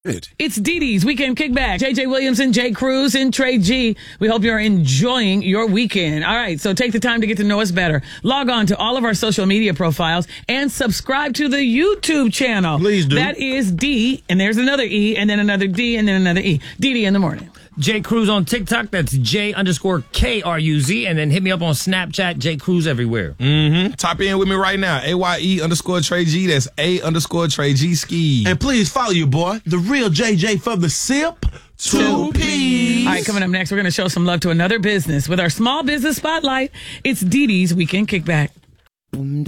It's Dee Dee's Weekend Kickback. JJ Williamson, Jay Cruz, and Trey G. We hope you're enjoying your weekend. All right, so take the time to get to know us better. Log on to all of our social media profiles and subscribe to the YouTube channel. Please do. That is D, and there's another E, and then another D, and then another E. Dee Dee in the morning. J Cruz on TikTok. That's J_KRUZ. And then hit me up on Snapchat, J Cruz everywhere. Type in with me right now. AYE_Trey G. That's A_Trey G Ski. And please follow your boy, the real JJ from the SIP. 2 P's. All right, coming up next, we're going to show some love to another business with our small business spotlight. It's Dee Dee's Weekend Kickback.